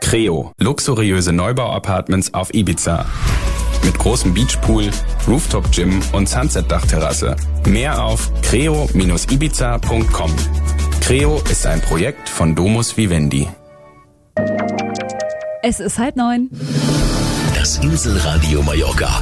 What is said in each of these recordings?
Creo, luxuriöse Neubau-Apartments auf Ibiza. Mit großem Beachpool, Rooftop-Gym und Sunset-Dachterrasse. Mehr auf creo-ibiza.com. Creo ist ein Projekt von Domus Vivendi. Es ist 8:30. Das Inselradio Mallorca.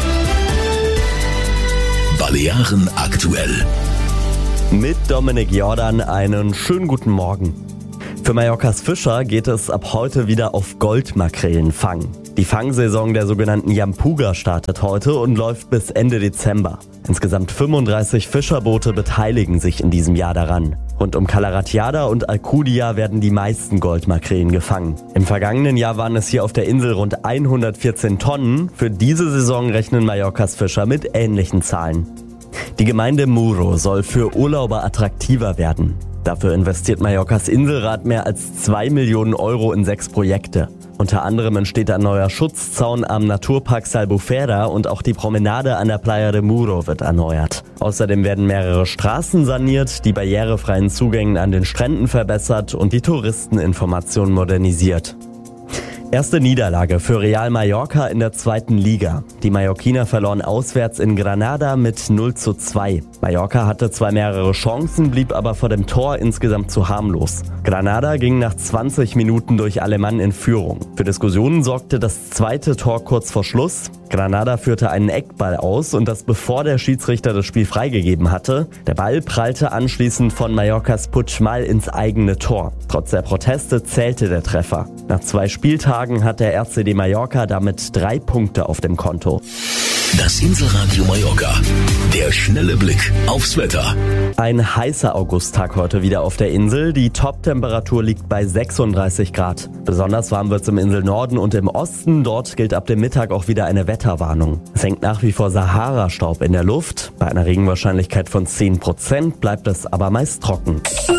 Balearen aktuell. Mit Dominik Jordan einen schönen guten Morgen. Für Mallorcas Fischer geht es ab heute wieder auf Goldmakrelenfang. Die Fangsaison der sogenannten Yampuga startet heute und läuft bis Ende Dezember. Insgesamt 35 Fischerboote beteiligen sich in diesem Jahr daran. Rund um Cala Ratjada und Alcudia werden die meisten Goldmakrelen gefangen. Im vergangenen Jahr waren es hier auf der Insel rund 114 Tonnen. Für diese Saison rechnen Mallorcas Fischer mit ähnlichen Zahlen. Die Gemeinde Muro soll für Urlauber attraktiver werden. Dafür investiert Mallorcas Inselrat mehr als 2 Millionen Euro in 6 Projekte. Unter anderem entsteht ein neuer Schutzzaun am Naturpark Salbufera und auch die Promenade an der Playa de Muro wird erneuert. Außerdem werden mehrere Straßen saniert, die barrierefreien Zugängen an den Stränden verbessert und die Touristeninformation modernisiert. Erste Niederlage für Real Mallorca in der 2. Liga. Die Mallorquiner verloren auswärts in Granada mit 0:2. Mallorca hatte zwar mehrere Chancen, blieb aber vor dem Tor insgesamt zu harmlos. Granada ging nach 20 Minuten durch Alemann in Führung. Für Diskussionen sorgte das zweite Tor kurz vor Schluss. Granada führte einen Eckball aus und das bevor der Schiedsrichter das Spiel freigegeben hatte. Der Ball prallte anschließend von Mallorcas Puigmal ins eigene Tor. Trotz der Proteste zählte der Treffer. Nach 2 Spieltagen hat der RCD Mallorca damit 3 Punkte auf dem Konto. Das Inselradio Mallorca. Der schnelle Blick aufs Wetter. Ein heißer Augusttag heute wieder auf der Insel. Die Top-Temperatur liegt bei 36 Grad. Besonders warm wird es im Inselnorden und im Osten. Dort gilt ab dem Mittag auch wieder eine Wetterwarnung. Es hängt nach wie vor Sahara-Staub in der Luft. Bei einer Regenwahrscheinlichkeit von 10% bleibt es aber meist trocken.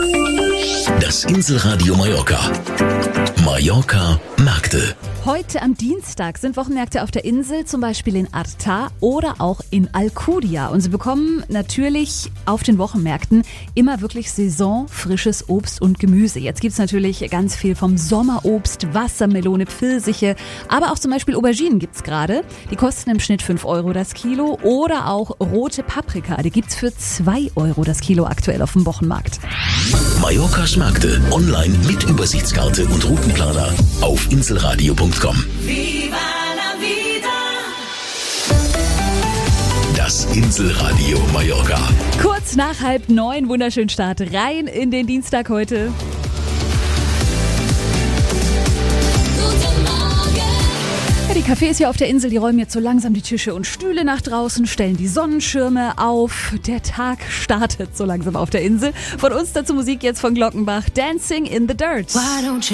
Das Inselradio Mallorca. Mallorca Märkte. Heute am Dienstag sind Wochenmärkte auf der Insel, zum Beispiel in Arta oder auch in Alcudia. Und Sie bekommen natürlich auf den Wochenmärkten immer wirklich saisonfrisches Obst und Gemüse. Jetzt gibt es natürlich ganz viel vom Sommerobst, Wassermelone, Pfirsiche, aber auch zum Beispiel Auberginen gibt es gerade. Die kosten im Schnitt 5 Euro das Kilo. Oder auch rote Paprika, die gibt es für 2 Euro das Kilo aktuell auf dem Wochenmarkt. Mallorcas Märkte online mit Übersichtskarte und Routenplaner auf inselradio.com. Viva la vida. Das Inselradio Mallorca. Kurz nach 8:30, wunderschönen Start rein in den Dienstag heute. Guten Morgen. Ja, die Cafés hier auf der Insel, die räumen jetzt so langsam die Tische und Stühle nach draußen, stellen die Sonnenschirme auf. Der Tag startet so langsam auf der Insel. Von uns dazu Musik jetzt von Glockenbach, Dancing in the Dirt. Why don't you